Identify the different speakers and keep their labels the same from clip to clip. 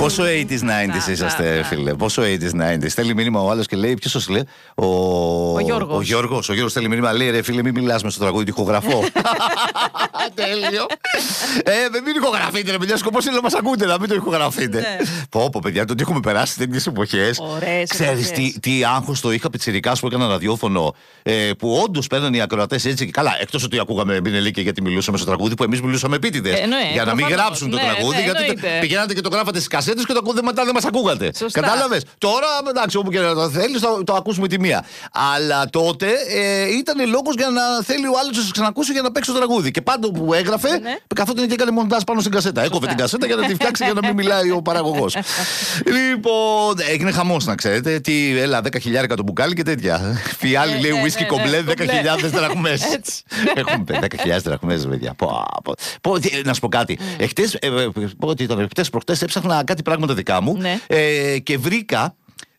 Speaker 1: Πόσο 80s, 90s είσαστε, φίλε. Πόσο 80s, 90s. Στέλνει μήνυμα ο άλλος και λέει: ποιος σας λέει? Ο Γιώργος. Ο Γιώργος στέλνει μήνυμα, λέει: ρε φίλε, μην μιλάς με στο τραγούδι, ηχογραφώ. Τέλειο. Μην ηχογραφείτε, ρε παιδιά. Σκοπός είναι να μας ακούτε, να μην το ηχογραφείτε. Πω, παιδιά, το ότι έχουμε περάσει τέτοιες εποχές. Ξέρεις τι άγχος το είχα πιτσιρικάς που έκανα ραδιόφωνο, που όντως παίρνουν οι ακροατές έτσι και καλά. Εκτός ότι ακούγαμε Μπινελίκη γιατί μιλούσαμε στο τραγούδι, που εμείς μιλούσαμε επίτηδες. Για να μην γράψουν το τραγούδι, γιατί πηγαίνατε και το γράφατε στις κασέτες και μετά δεν μας ακούγατε. Κατάλαβες. Τώρα, εντάξει, όπου και να το θέλεις, το ακούσουμε τη μία. Αλλά τότε ήταν λόγος για να θέλει ο άλλος να σας ξανακούσει για να παίξει το τραγούδι. Και πάντο που έγραφε, καθόταν και έκανε μοντάζ πάνω στην κασέτα. Έκοβε την κασέτα για να τη φτιάξει για να μην μιλάει ο παραγωγός. Λοιπόν, έγινε χαμός, να ξέρετε. Έλα, 10.000 το μπουκάλι και τέτοια. Φιάλι λέει ουίσκι κομπλέ, 10.000 δραχμές. Έχουμε 10.000 δραχμές, παιδιά. Να σου πω κάτι. Χτες προχτές έψαχνα κάτι πράγματα δικά μου και βρήκα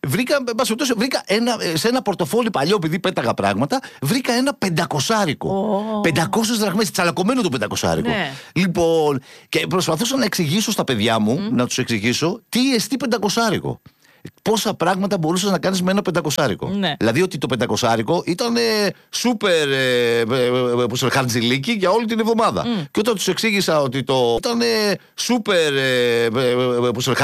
Speaker 1: σε ένα πορτοφόλι παλιό, επειδή πέταγα πράγματα, βρήκα ένα 500άρικο. 500 δραχμές, τσαλακωμένο το 500άρικο. Λοιπόν, και προσπαθούσα να εξηγήσω στα παιδιά μου, να τους εξηγήσω τι εστί 500άρικο. Πόσα πράγματα μπορούσες να κάνεις με ένα 500άρικο. Δηλαδή ότι το 500άρικο ήταν σούπερ χαρτζηλίκι για όλη την εβδομάδα. Και όταν τους εξήγησα ότι το ήταν σούπερ